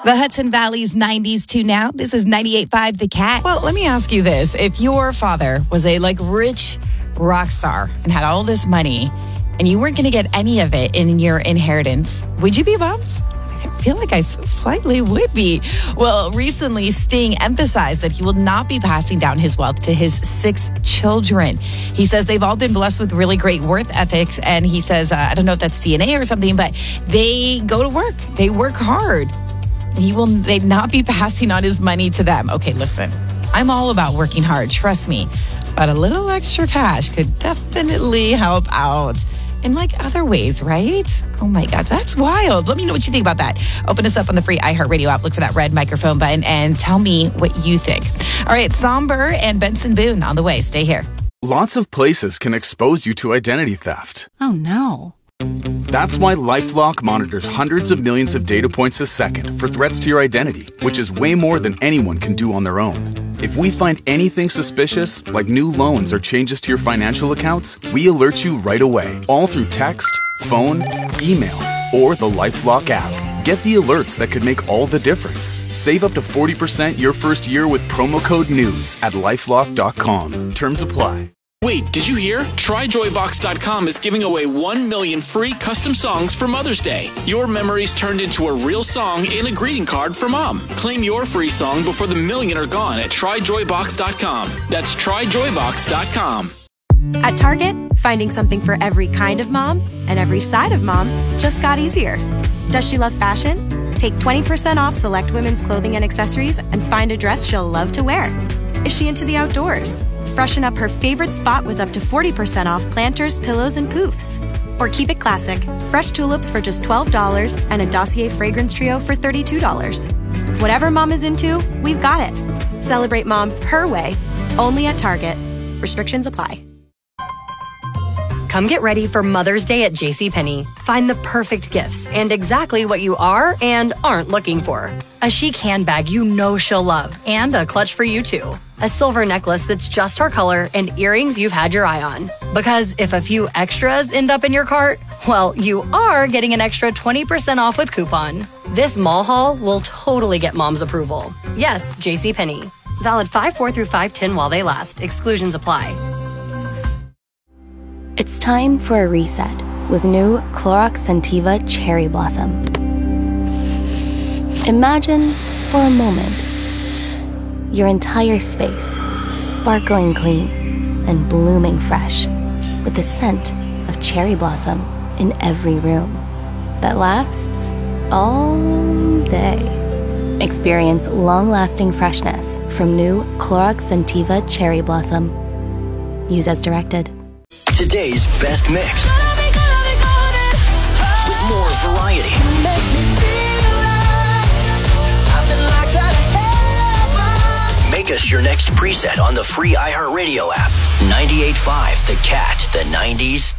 The Hudson Valley's 90s to now. This is 98.5 The Cat. Well, let me ask you this. If your father was a rich rock star and had all this money and you weren't going to get any of it in your inheritance, would you be bummed? I feel like I slightly would be. Well, recently, Sting emphasized that he will not be passing down his wealth to his 6 children. He says they've all been blessed with really great work ethics. And he says, I don't know if that's DNA or something, but they go to work. They work hard. They'd not be passing on his money to them. Okay, listen, I'm all about working hard, trust me. But a little extra cash could definitely help out in other ways, right? Oh my God, that's wild. Let me know what you think about that. Open us up on the free iHeartRadio app. Look for that red microphone button and tell me what you think. All right, Somber and Benson Boone on the way. Stay here. Lots of places can expose you to identity theft. Oh no. That's why LifeLock monitors hundreds of millions of data points a second for threats to your identity, which is way more than anyone can do on their own. If we find anything suspicious, like new loans or changes to your financial accounts, we alert you right away, all through text, phone, email, or the LifeLock app. Get the alerts that could make all the difference. Save up to 40% your first year with promo code NEWS at LifeLock.com. Terms apply. Wait, did you hear? TryJoyBox.com is giving away 1 million free custom songs for Mother's Day. Your memories turned into a real song and a greeting card for Mom. Claim your free song before the million are gone at TryJoyBox.com. That's TryJoyBox.com. At Target, finding something for every kind of mom and every side of mom just got easier. Does she love fashion? Take 20% off select women's clothing and accessories and find a dress she'll love to wear. Is she into the outdoors? Freshen up her favorite spot with up to 40% off planters, pillows, and poofs. Or keep it classic. Fresh tulips for just $12 and a Dossier fragrance trio for $32. Whatever mom is into, we've got it. Celebrate mom her way, only at Target. Restrictions apply. Come get ready for Mother's Day at JCPenney. Find the perfect gifts and exactly what you are and aren't looking for. A chic handbag you know she'll love and a clutch for you too. A silver necklace that's just her color and earrings you've had your eye on. Because if a few extras end up in your cart, well, you are getting an extra 20% off with coupon. This mall haul will totally get mom's approval. Yes, JCPenney. Valid 5/4 through 5/10 while they last. Exclusions apply. It's time for a reset with new Clorox Scentiva Cherry Blossom. Imagine, for a moment, your entire space sparkling clean and blooming fresh with the scent of cherry blossom in every room that lasts all day. Experience long-lasting freshness from new Clorox Scentiva Cherry Blossom. Use as directed. Today's best mix with more variety. Make us your next preset on the free iHeartRadio app. 98.5 The Cat, the 90s